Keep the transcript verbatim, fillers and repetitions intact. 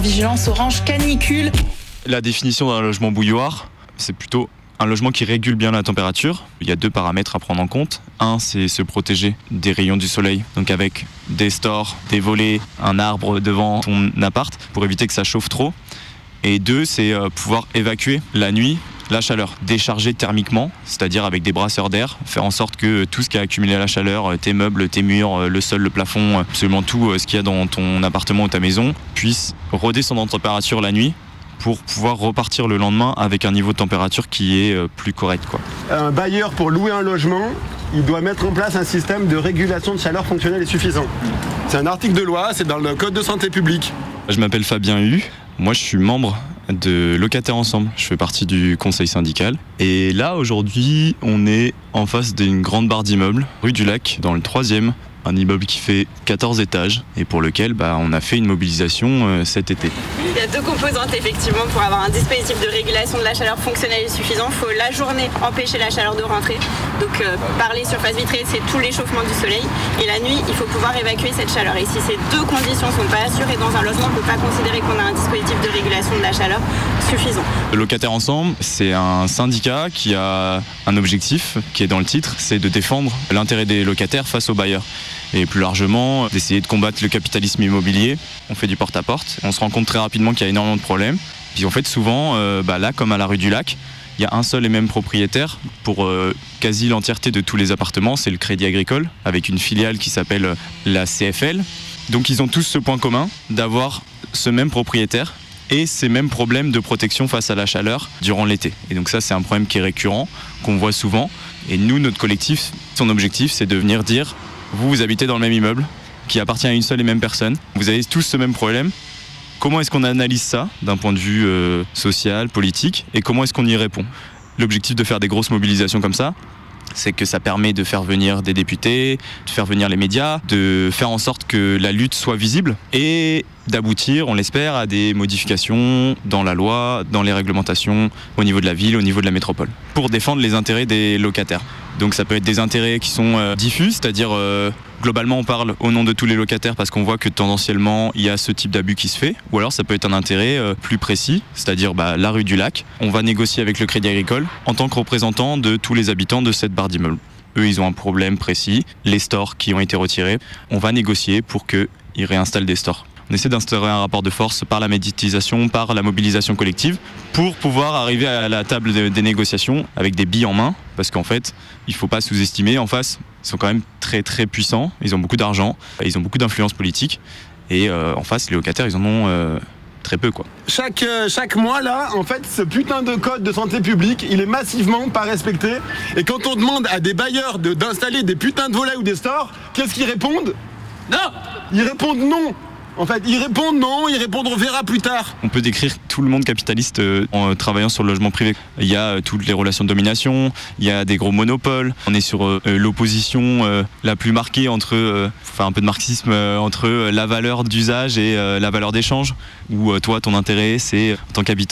Vigilance orange canicule. La définition d'un logement bouilloire, c'est plutôt un logement qui régule bien la température. Il y a deux paramètres à prendre en compte. Un, c'est se protéger des rayons du soleil, donc avec des stores, des volets, un arbre devant ton appart pour éviter que ça chauffe trop. Et deux, c'est pouvoir évacuer la nuit la chaleur, décharger thermiquement, c'est-à-dire avec des brasseurs d'air, faire en sorte que tout ce qui a accumulé la chaleur, tes meubles, tes murs, le sol, le plafond, absolument tout ce qu'il y a dans ton appartement ou ta maison, puisse redescendre en température la nuit pour pouvoir repartir le lendemain avec un niveau de température qui est plus correct, quoi. Un bailleur, pour louer un logement, il doit mettre en place un système de régulation de chaleur fonctionnel et suffisant. C'est un article de loi, c'est dans le code de santé publique. Je m'appelle Fabien Hu, moi je suis membre de Locataires Ensemble, je fais partie du conseil syndical. Et là aujourd'hui on est en face d'une grande barre d'immeubles, rue du Lac, dans le troisième. Un immeuble qui fait quatorze étages et pour lequel bah, on a fait une mobilisation euh, cet été. Il y a deux composantes effectivement pour avoir un dispositif de régulation de la chaleur fonctionnel et suffisant. Il faut la journée empêcher la chaleur de rentrer. Donc euh, par les surfaces vitrées, c'est tout l'échauffement du soleil. Et la nuit, il faut pouvoir évacuer cette chaleur. Et si ces deux conditions ne sont pas assurées dans un logement, on ne peut pas considérer qu'on a un dispositif de régulation de la chaleur suffisant. Locataires Ensemble, c'est un syndicat qui a un objectif qui est dans le titre, c'est de défendre l'intérêt des locataires face aux bailleurs. Et plus largement, d'essayer de combattre le capitalisme immobilier. On fait du porte-à-porte. On se rend compte très rapidement qu'il y a énormément de problèmes. Puis en fait, souvent, euh, bah là, comme à la rue du Lac, il y a un seul et même propriétaire pour euh, quasi l'entièreté de tous les appartements. C'est le Crédit Agricole, avec une filiale qui s'appelle la C F L. Donc ils ont tous ce point commun d'avoir ce même propriétaire et ces mêmes problèmes de protection face à la chaleur durant l'été. Et donc ça, c'est un problème qui est récurrent, qu'on voit souvent. Et nous, notre collectif, son objectif, c'est de venir dire... Vous, vous habitez dans le même immeuble, qui appartient à une seule et même personne. Vous avez tous ce même problème. Comment est-ce qu'on analyse ça d'un point de vue euh, social, politique, et comment est-ce qu'on y répond ? L'objectif de faire des grosses mobilisations comme ça, c'est que ça permet de faire venir des députés, de faire venir les médias, de faire en sorte que la lutte soit visible et d'aboutir, on l'espère, à des modifications dans la loi, dans les réglementations, au niveau de la ville, au niveau de la métropole, pour défendre les intérêts des locataires. Donc ça peut être des intérêts qui sont euh, diffus, c'est-à-dire euh, globalement on parle au nom de tous les locataires parce qu'on voit que tendanciellement il y a ce type d'abus qui se fait, ou alors ça peut être un intérêt euh, plus précis, c'est-à-dire bah, la rue du Lac. On va négocier avec le Crédit Agricole en tant que représentant de tous les habitants de cette barre d'immeuble. Eux, ils ont un problème précis, les stores qui ont été retirés. On va négocier pour qu'ils réinstallent des stores. On essaie d'instaurer un rapport de force par la médiatisation, par la mobilisation collective, pour pouvoir arriver à la table des négociations avec des billes en main, parce qu'en fait, il ne faut pas sous-estimer, en face, ils sont quand même très très puissants, ils ont beaucoup d'argent, ils ont beaucoup d'influence politique, et euh, en face, les locataires, ils en ont euh, très peu, quoi. Chaque, euh, chaque mois, là, en fait, ce putain de code de santé publique, il est massivement pas respecté, et quand on demande à des bailleurs de, d'installer des putains de volets ou des stores, qu'est-ce qu'ils répondent ? Non ! Ils répondent non. En fait, ils répondent non, ils répondent on verra plus tard. On peut décrire tout le monde capitaliste euh, en travaillant sur le logement privé. Il y a euh, toutes les relations de domination, il y a des gros monopoles. On est sur euh, l'opposition euh, la plus marquée entre, euh, enfin un peu de marxisme, euh, entre euh, la valeur d'usage et euh, la valeur d'échange. Où euh, toi, ton intérêt, c'est en tant qu'habitant